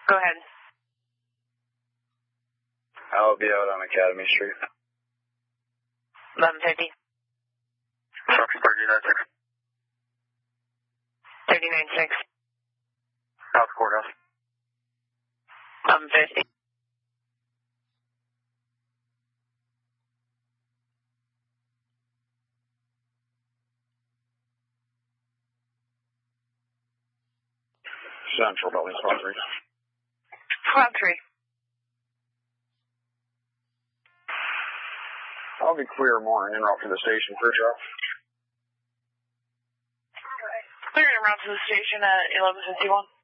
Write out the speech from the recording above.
Go ahead. I'll be out on Academy Street. 1150. Fox 396. 396. South Courthouse. 1150. Central Building, Squad 3. Squad 3. I'll be clear morning en route to the station for a drop. Clear en route to the station at 1151.